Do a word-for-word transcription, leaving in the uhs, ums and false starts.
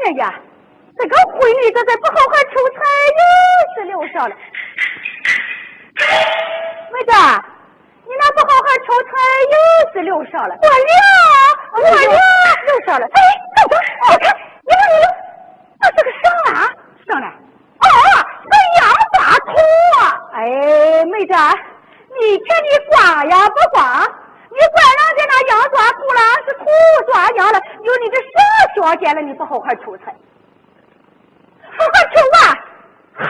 哎呀，这个闺女这再不好好抽彩又是六少了。妹子，你那不好好抽彩又是六少了。 我六，我六， 六少了。 哎，等等，你看，你看你，这是个啥啊？ 上来。 哦，是羊刮土啊！ 哎，妹子，你看你刮呀不刮？你管人家那羊抓土了，是土抓羊了，有你这啥条件了？你不好好抽彩？